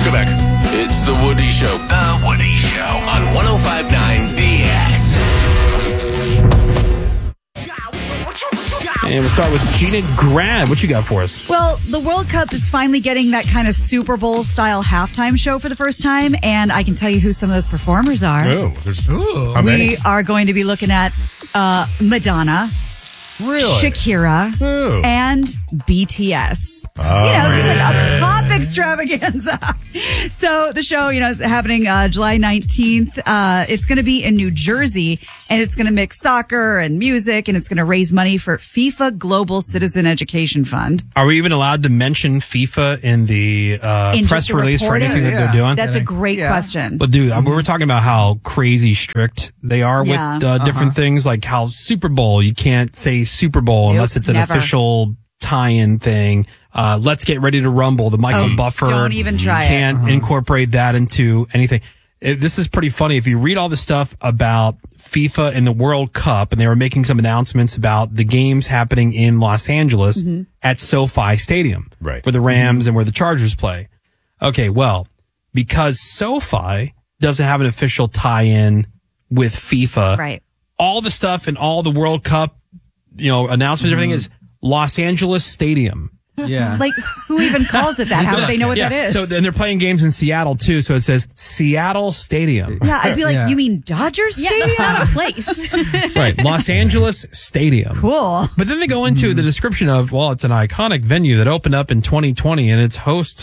Quebec. It's The Woody Show. The Woody Show on 105.9 DX. And we'll start with Gina Grad. What you got for us? Well, the World Cup is finally getting that kind of Super Bowl style halftime show for the first time, and I can tell you who some of those performers are. How many? We are going to be looking at Madonna, Shakira, and BTS. Just like a pop extravaganza. So the show, is happening July 19th. It's going to be in New Jersey, and it's going to mix soccer and music, and it's going to raise money for FIFA Global Citizen Education Fund. Are we even allowed to mention FIFA in the press release for anything that they're doing? That's a great question. But dude, we were talking about how crazy strict they are with different things, like how Super Bowl, you can't say Super Bowl unless it's an official tie-in thing. Let's Get Ready to Rumble, the Michael Buffer. Don't even try it. Can't incorporate that into anything. This is pretty funny. If you read all the stuff about FIFA and the World Cup, and they were making some announcements about the games happening in Los Angeles at SoFi Stadium, right, where the Rams and where the Chargers play. Okay, well, because SoFi doesn't have an official tie-in with FIFA, right, all the stuff and all the World Cup, announcements, everything is Los Angeles Stadium. Yeah. Like, who even calls it that? How do they know what that is? So then they're playing games in Seattle too. So it says Seattle Stadium. Yeah, I'd be like, you mean Dodger Stadium? Yeah, that's not a place. Right. Los Angeles Stadium. Cool. But then they go into the description of, well, it's an iconic venue that opened up in 2020 and it's home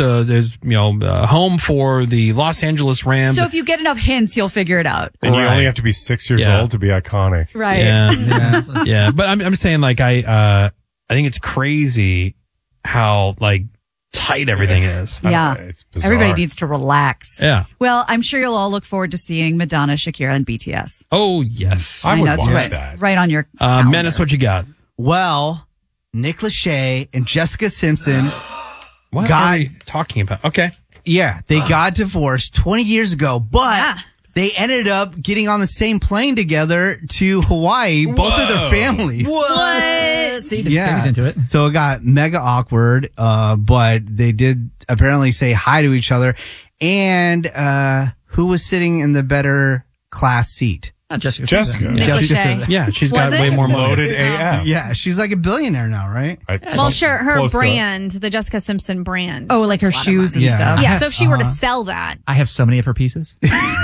for the Los Angeles Rams. So if you get enough hints, you'll figure it out. And you only have to be 6 years old to be iconic. Right. Yeah. But I'm saying, like, I think it's crazy how tight everything is. Yeah. It's bizarre. Everybody needs to relax. Yeah. Well, I'm sure you'll all look forward to seeing Madonna, Shakira, and BTS. Oh, yes. I would know, it's watch right, that. right on your calendar. Menace, what you got? Well, Nick Lachey and Jessica Simpson. What are you talking about? Okay. Yeah, they got divorced 20 years ago, but they ended up getting on the same plane together to Hawaii, both of their families. What? See, Sammy's into it. So it got mega awkward, but they did apparently say hi to each other. And who was sitting in the better class seat? Jessica. Nick Lachey. Yeah, she's Was got it? way more money. Loaded AF. Yeah, she's like a billionaire now, right? Well, sure, her brand, the Jessica Simpson brand. Oh, like her shoes and Yeah. stuff. Yeah, so if she were to sell that. I have so many of her pieces.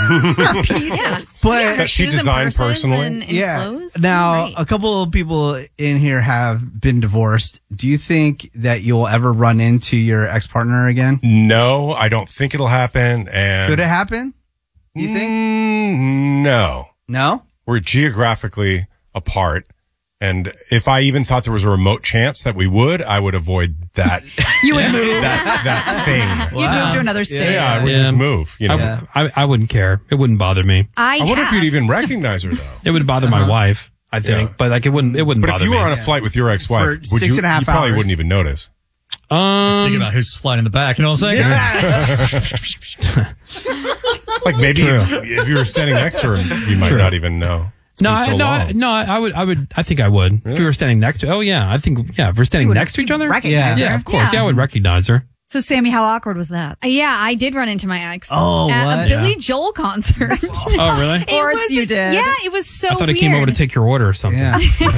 Yeah. But Her That she shoes and designed purses personally? and yeah. clothes. Now, She's a great. couple of people in here have been divorced. Do you think that you'll ever run into your ex-partner again? No, I don't think it'll happen. And Could it happen? You think? No. No? We're geographically apart. And if I even thought there was a remote chance that we would, I would avoid that. You would move. that thing. You'd move to another state. Yeah, I would just move. I wouldn't care. It wouldn't bother me. I wonder if you'd even recognize her though. It would bother my wife, I think, but it wouldn't But bother if you me. were on a flight with your ex-wife, For would 6.5 you probably hours. wouldn't even notice. Speaking about who's flying in the back, you know what I'm saying? Like maybe if you were standing next to her, you might not even know. It's been so long. I think I would. If we were standing next to, if we're standing next to each other. Recognize her. Yeah, of course. Yeah, I would recognize her. So, Sammy, how awkward was that? Yeah, I did run into my ex Oh, at what? a Billy Joel concert. Oh, really? Of course you did. Yeah, it was so I thought weird. he came over to take your order or something. Yeah.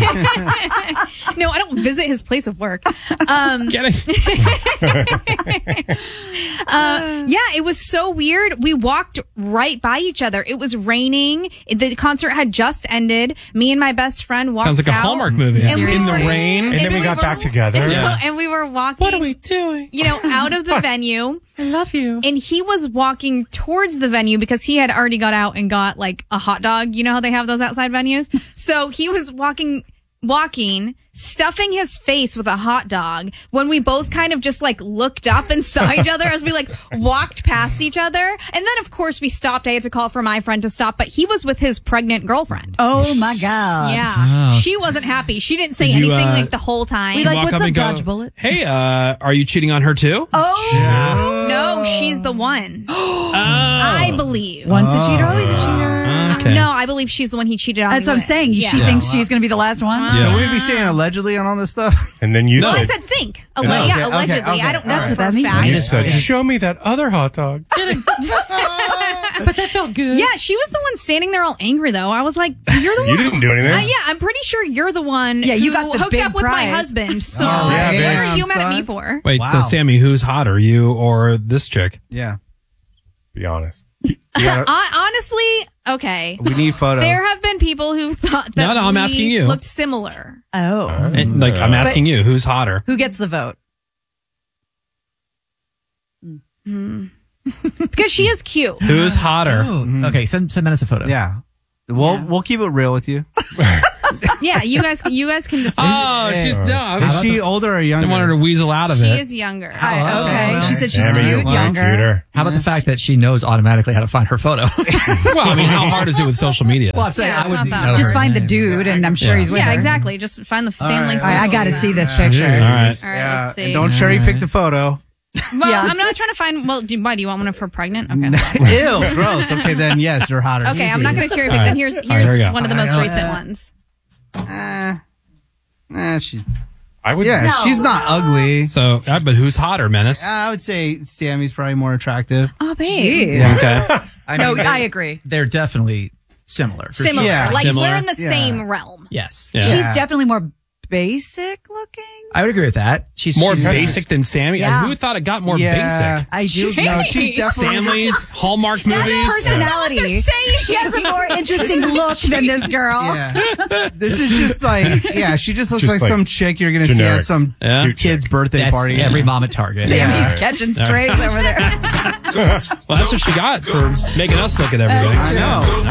No, I don't visit his place of work. Get it? Yeah, it was so weird. We walked right by each other. It was raining. The concert had just ended. Me and my best friend walked Sounds like a out. Hallmark movie. And we In the were- rain. And then we got back together. Yeah. And we were walking. What are we doing? Out of the venue. I love you. And he was walking towards the venue because he had already got out and got like a hot dog. You know how they have those outside venues? So he was walking, stuffing his face with a hot dog when we both kind of just like looked up and saw each other as we like walked past each other. And then of course we stopped. I had to call for my friend to stop, but he was with his pregnant girlfriend. Oh, my God. Yeah. She wasn't happy. She didn't say Did you, anything like the whole time. We like, Walk what's up up, and go, dodge bullet? Hey, are you cheating on her too? Oh. No, she's the one. I believe. Once a cheater, always a cheater. Okay. No, I believe she's the one he cheated on. That's what I'm with. saying. Yeah. She thinks she's going to be the last one. Yeah. So we be saying allegedly on all this stuff? And then you No, I said, said think. okay, Yeah, okay, allegedly. okay. I don't know That's for what that a means. fact. you said, show me that other hot dog. But that felt good. Yeah, she was the one standing there all angry, though. I was like, you're the You one. didn't do anything. Yeah, I'm pretty sure you're the one Yeah, who you got the hooked big up with my prize. husband. So Oh, yeah, what bitch. are you mad at me Son. for? Wait, so Wow. Sammy, who's hotter, you or this chick? Yeah. Be honest. Honestly, okay. We need photos. There have been people who thought that No, I'm we asking you. looked similar. Oh. And, like, I'm asking you, who's hotter? Who gets the vote? Because she is cute. Who's hotter? Oh, okay, send Menace a photo. Yeah. We'll keep it real with you. Yeah, you guys can decide. Oh, she's no. Is she older or younger? I want her to weasel out of She it. is younger. Okay. well, She said she's Sammy, cute, you're way younger. cuter. How about the fact that she knows automatically how to find her photo? Well, I mean, how hard is it with social media? Well, I'm saying Yeah, I it's would not that know hard. Just her find the name. dude, and I'm sure Yeah. he's with Yeah, her. exactly. Just find the family. right. All right, I photo. got to see this picture. All right. All right, Yeah. let's see. And don't cherry pick the photo. Well, Yeah. I'm not trying to find. Well, why do you want one if we're pregnant? Okay. Ew, gross. Okay, then yes, you're hotter. Okay, I'm not going to cherry pick. All right. Then here's All right, here we go. one of the most All right. recent ones. She's I would. yeah, she's not ugly. So, but who's hotter, Menace? I would say Sammy's probably more attractive. Oh, babe. Jeez. Okay. I No, mean, I agree. they're definitely similar. for Similar. sure. Yeah. Like Similar. we're in the Yeah. same realm. Yes. Yeah. She's definitely more basic looking. I would agree with that. She's More she's- basic than Sammy? Yeah. Who thought it got more Yeah. basic? I do. No, she's definitely. Stanley's, Hallmark movies? Personality. They're saying She has a more interesting look than this girl. Yeah. This is just like, yeah, she just looks Just like like some chick you're going to see generic. at some Yeah. Cute kid's chick. birthday That's party. every mom at Target. Sammy's catching strays over there. Well, that's what she got for making us look at everything. I know.